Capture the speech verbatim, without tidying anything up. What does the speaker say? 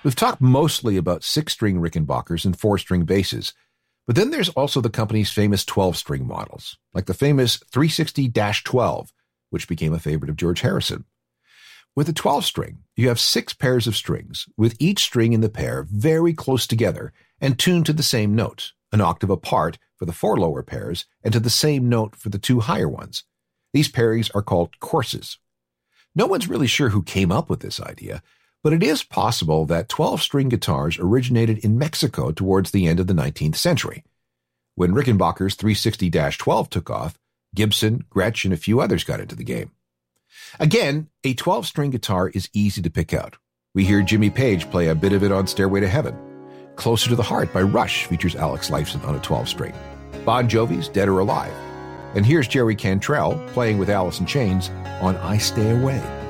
We've talked mostly about six-string Rickenbackers and four-string basses, but then there's also the company's famous twelve-string models, like the famous three sixty dash twelve, which became a favorite of George Harrison. With a twelve-string, you have six pairs of strings, with each string in the pair very close together and tuned to the same note, an octave apart for the four lower pairs and to the same note for the two higher ones. These pairings are called courses. No one's really sure who came up with this idea, but it is possible that twelve-string guitars originated in Mexico towards the end of the nineteenth century. When Rickenbacker's three sixty dash twelve took off, Gibson, Gretsch, and a few others got into the game. Again, a twelve-string guitar is easy to pick out. We hear Jimmy Page play a bit of it on Stairway to Heaven. Closer to the Heart by Rush features Alex Lifeson on a twelve-string. Bon Jovi's Dead or Alive. And here's Jerry Cantrell playing with Alice in Chains on I Stay Away.